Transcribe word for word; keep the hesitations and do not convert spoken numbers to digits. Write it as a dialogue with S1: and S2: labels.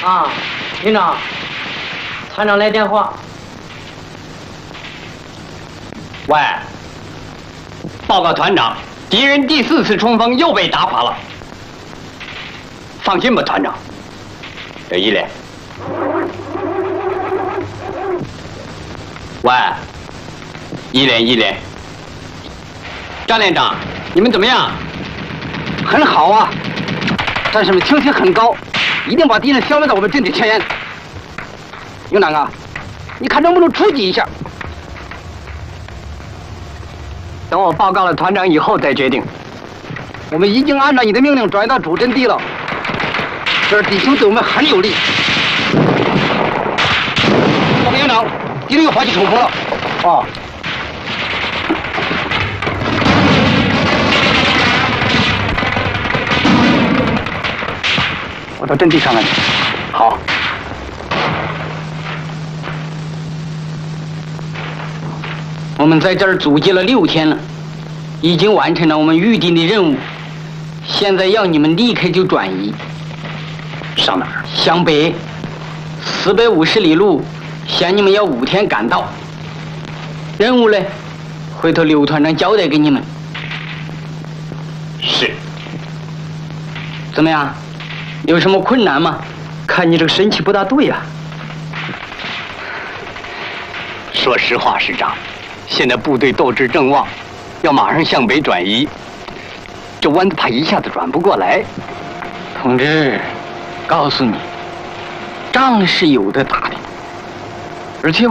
S1: 啊，营长，团长来电话。
S2: 喂，报告团长，敌人第四次冲锋又被打垮了。放心吧，团长。这一连。喂，一连一连。张连长，你们怎么样？
S3: 很好啊，战士们情绪很高，一定把敌人消灭在我们阵地前沿。营长啊，你看能不能出击一下？
S2: 等我报告了团长以后再决定。
S3: 我们已经按照你的命令转移到主阵地了，这儿敌情对我们很有利。报告营长，敌人又发起冲锋了。哦。我到阵地上来。好。我们在这儿阻击了六天了，已经完成了我们预定的任务。现在要你们立刻就转移。
S2: 上哪儿？
S3: 向北，四百五十里路，限你们要五天赶到。任务呢，回头刘团长交代给你们。
S2: 是。
S3: 怎么样？有什么困难吗？
S2: 看你这个神气不大对呀、啊。说实话，师长，现在部队斗志正旺，要马上向北转移，这弯子怕一下子转不过来。
S3: 同志，告诉你，仗是有的打的，而且